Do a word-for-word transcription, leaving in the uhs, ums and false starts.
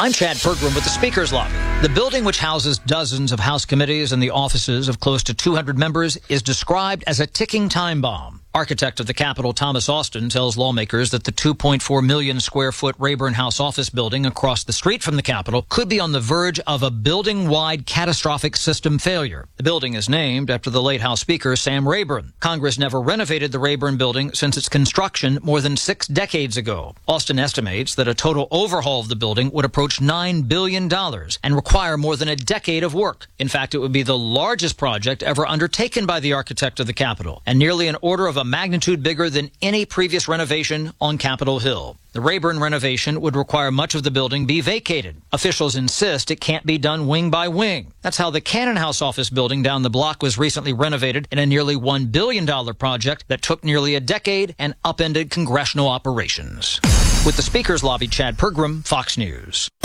I'm Chad Pergram with the Speaker's Lobby. The building, which houses dozens of House committees and the offices of close to two hundred members, is described as a ticking time bomb. Architect of the Capitol, Thomas Austin, tells lawmakers that the two point four million square foot Rayburn House office building across the street from the Capitol could be on the verge of a building-wide catastrophic system failure. The building is named after the late House Speaker, Sam Rayburn. Congress never renovated the Rayburn building since its construction more than six decades ago. Austin estimates that a total overhaul of the building would approach nine billion dollars and require more than a decade of work. In fact, it would be the largest project ever undertaken by the architect of the Capitol, and nearly an order of a magnitude bigger than any previous renovation on Capitol Hill. The Rayburn renovation would require much of the building be vacated. Officials insist it can't be done wing by wing. That's how the Cannon House office building down the block was recently renovated in a nearly one billion dollars project that took nearly a decade and upended congressional operations. With the Speaker's Lobby, Chad Pergram, Fox News.